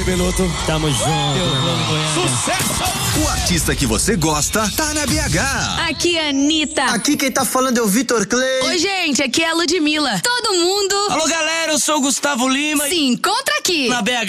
Beloto. Tamo junto. Sucesso! O artista que você gosta tá na BH. Aqui é a Anitta. Aqui quem tá falando é o Vitor Clay. Oi, gente, aqui é a Ludmilla. Todo mundo Alô, galera, eu sou o Gustavo Lima. se encontra aqui Na BH.